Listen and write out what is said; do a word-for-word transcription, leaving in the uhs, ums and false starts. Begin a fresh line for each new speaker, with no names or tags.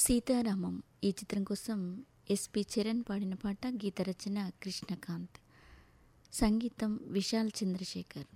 సీతారామం ఈ చిత్రం కోసం ఎస్పి చరణ్ పాడిన పాట, గీత రచన కృష్ణకాంత్, సంగీతం విశాల్ చంద్రశేఖర్.